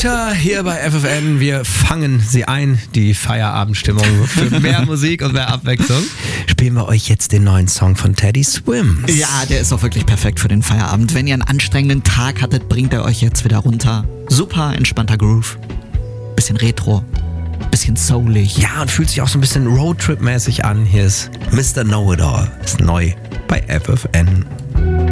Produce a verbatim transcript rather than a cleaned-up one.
Tja, hier bei F F N, wir fangen sie ein, die Feierabendstimmung. Für mehr Musik und mehr Abwechslung spielen wir euch jetzt den neuen Song von Teddy Swims. Ja, der ist auch wirklich perfekt für den Feierabend. Wenn ihr einen anstrengenden Tag hattet, bringt er euch jetzt wieder runter. Super entspannter Groove. Bisschen Retro. Bisschen soulig. Ja, und fühlt sich auch so ein bisschen Roadtrip-mäßig an. Hier ist Mister Know-It-All. Ist neu bei F F N.